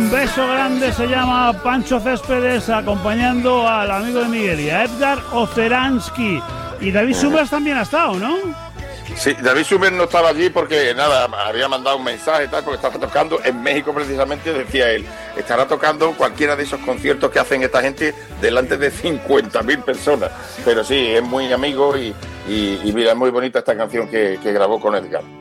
Un beso grande, se llama Pancho Céspedes, acompañando al amigo de Miguel y a Edgar Oceransky. Y David Summers también ha estado, ¿no? Sí, David Summers no estaba allí porque, nada, había mandado un mensaje y tal, porque estaba tocando en México precisamente, decía él. Estará tocando cualquiera de esos conciertos que hacen esta gente delante de 50.000 personas. Pero sí, es muy amigo y mira, es muy bonita esta canción que grabó con Edgar.